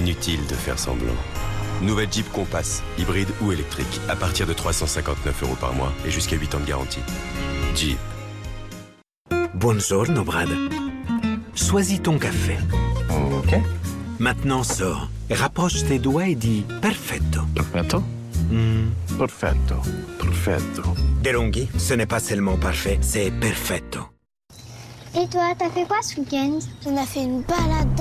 Inutile de faire semblant. Nouvelle Jeep Compass, hybride ou électrique, à partir de 359 € par mois et jusqu'à 8 ans de garantie. Jeep. Buongiorno, Brad. Choisis ton café. Ok. Maintenant, sors. Rapproche tes doigts et dis perfetto. Perfetto? Perfetto. Perfetto. DeLonghi, ce n'est pas seulement parfait, c'est perfetto. Et toi, t'as fait quoi ce week-end? On a fait une balade